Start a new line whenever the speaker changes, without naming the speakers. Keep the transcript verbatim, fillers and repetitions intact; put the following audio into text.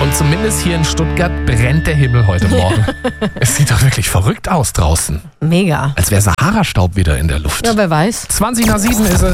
Und zumindest hier in Stuttgart brennt der Himmel heute Morgen. Es sieht doch wirklich verrückt aus draußen.
Mega.
Als wäre Sahara-Staub wieder in der Luft.
Ja, wer weiß.
zwanzig nach sieben ist es.